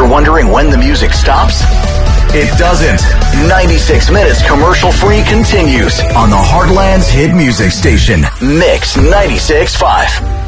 Ever wondering when the music stops? It doesn't. 96 minutes commercial-free continues on the Heartland's hit music station, Mix 96.5.